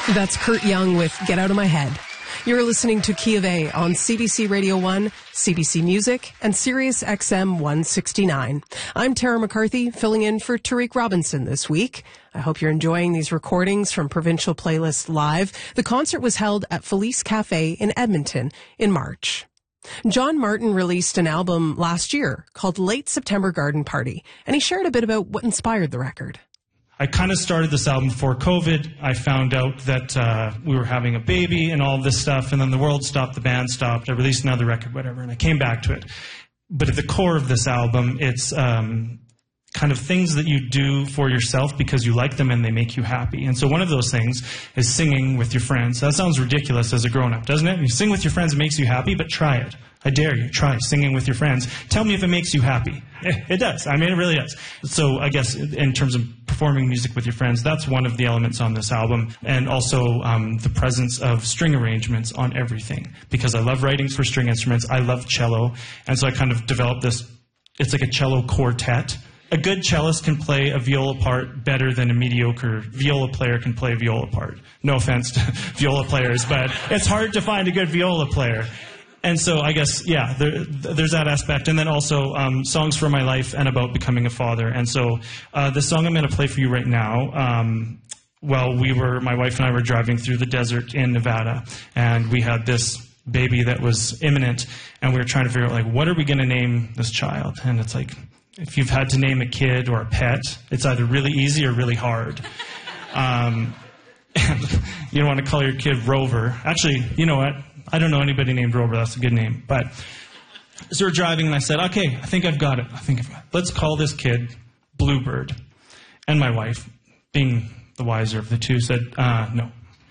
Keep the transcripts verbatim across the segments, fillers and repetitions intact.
That's Kurt Young with Get Out of My Head. You're listening to Key of A on C B C Radio one, C B C Music, and Sirius X M one sixty-nine. I'm Tara McCarthy, filling in for Tariq Robinson this week. I hope you're enjoying these recordings from Provincial Playlist Live. The concert was held at Felice Cafe in Edmonton in March. John Martin released an album last year called Late September Garden Party, and he shared a bit about what inspired the record. I kind of started this album before COVID. I found out that uh, we were having a baby and all of this stuff, and then the world stopped, the band stopped, I released another record, whatever, and I came back to it. But at the core of this album, it's um, kind of things that you do for yourself because you like them and they make you happy. And so one of those things is singing with your friends. That sounds ridiculous as a grown-up, doesn't it? You sing with your friends, it makes you happy, but try it. I dare you, try singing with your friends. Tell me if it makes you happy. It does. I mean, it really does. So I guess in terms of performing music with your friends, that's one of the elements on this album. And also um, the presence of string arrangements on everything. Because I love writing for string instruments. I love cello. And so I kind of developed this, it's like a cello quartet. A good cellist can play a viola part better than a mediocre viola player can play a viola part. No offense to viola players, but it's hard to find a good viola player. And so I guess, yeah, there, there's that aspect. And then also um, songs for my life and about becoming a father. And so uh, the song I'm going to play for you right now, um, well, we were, my wife and I were driving through the desert in Nevada, and we had this baby that was imminent, and we were trying to figure out, like, what are we going to name this child? And it's like, if you've had to name a kid or a pet, it's either really easy or really hard. Um, and you don't want to call your kid Rover. Actually, you know what? I don't know anybody named Rover. That's a good name. But so we're driving, and I said, okay, I think I've got it. I think I've got it. Let's call this kid Bluebird. And my wife, being the wiser of the two, said, uh, no.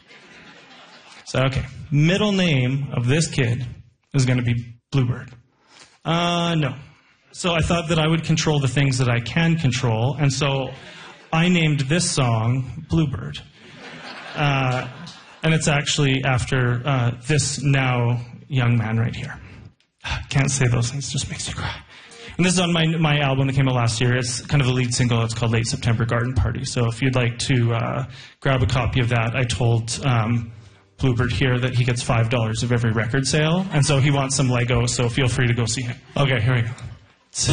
So, okay, middle name of this kid is going to be Bluebird. Uh, no. So I thought that I would control the things that I can control, and so I named this song Bluebird. Uh, and it's actually after uh, this now young man right here. Can't say those things, it just makes you cry. And this is on my my album that came out last year. It's kind of the lead single. It's called Late September Garden Party. So if you'd like to uh, grab a copy of that, I told um, Bluebird here that he gets five dollars of every record sale, and so he wants some Lego, so feel free to go see him. Okay, here we go.